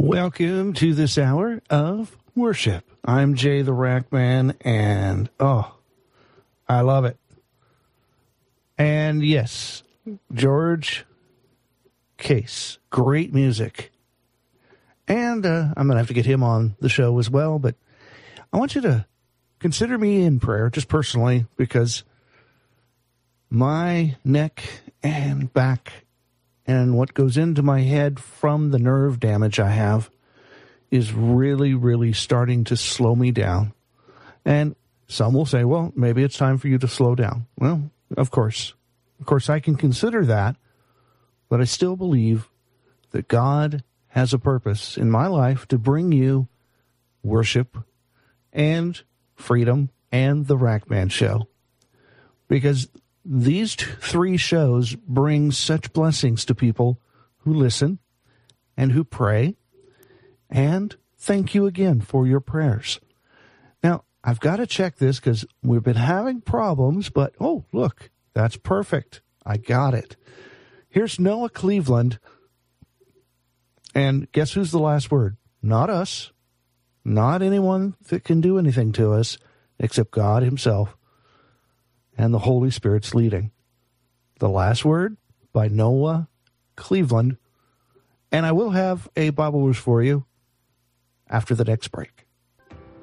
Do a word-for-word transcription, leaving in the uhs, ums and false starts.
Welcome to this hour of worship. I'm Jay the Rack Man, and oh, I love it. And yes, George Case, great music. And uh, I'm going to have to get him on the show as well, but I want you to consider me in prayer, just personally, because my neck and back and what goes into my head from the nerve damage I have is really, really starting to slow me down. And some will say, well, maybe it's time for you to slow down. Well, of course. Of course, I can consider that, but I still believe that God has a purpose in my life to bring you worship and freedom and the Rackman Show. Because these two, three shows bring such blessings to people who listen and who pray. And thank you again for your prayers. Now, I've got to check this because we've been having problems, but oh, look, that's perfect. I got it. Here's Noah Cleveland. And guess who's the last word? Not us. Not anyone that can do anything to us except God himself and the Holy Spirit's leading. The last word by Noah Cleveland. And I will have a Bible verse for you after the next break.